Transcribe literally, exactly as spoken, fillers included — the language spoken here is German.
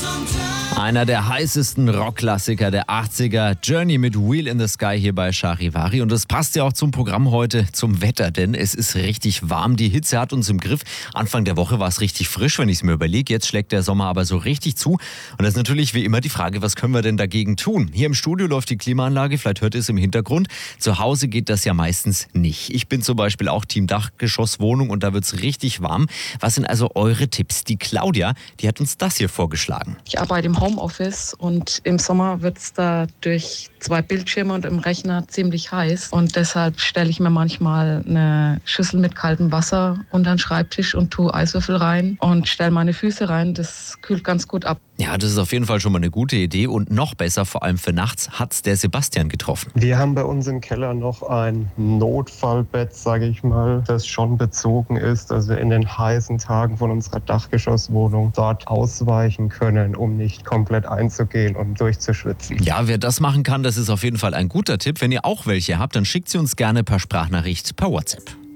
Einer der heißesten Rockklassiker der achtziger, Journey mit Wheel in the Sky hier bei Charivari. Und das passt ja auch zum Programm heute, zum Wetter, denn es ist richtig warm. Die Hitze hat uns im Griff. Anfang der Woche war es richtig frisch, wenn ich es mir überlege. Jetzt schlägt der Sommer aber so richtig zu. Und das ist natürlich wie immer die Frage, was können wir denn dagegen tun? Hier im Studio läuft die Klimaanlage, vielleicht hört ihr es im Hintergrund. Zu Hause geht das ja meistens nicht. Ich bin zum Beispiel auch Team Dachgeschosswohnung und da wird es richtig warm. Was sind also eure Tipps? Die Claudia, die hat uns das hier vorgeschlagen. Ich arbeite im Homeoffice und im Sommer wird es da durch zwei Bildschirme und im Rechner ziemlich heiß. Und deshalb stelle ich mir manchmal eine Schüssel mit kaltem Wasser unter den Schreibtisch und tue Eiswürfel rein und stelle meine Füße rein. Das kühlt ganz gut ab. Ja, das ist auf jeden Fall schon mal eine gute Idee und noch besser, vor allem für nachts, hat's der Sebastian getroffen. Wir haben bei uns im Keller noch ein Notfallbett, sage ich mal, das schon bezogen ist, dass wir in den heißen Tagen von unserer Dachgeschosswohnung dort ausweichen können, um nicht komplett einzugehen und durchzuschwitzen. Ja, wer das machen kann, das ist auf jeden Fall ein guter Tipp. Wenn ihr auch welche habt, dann schickt sie uns gerne per Sprachnachricht per WhatsApp.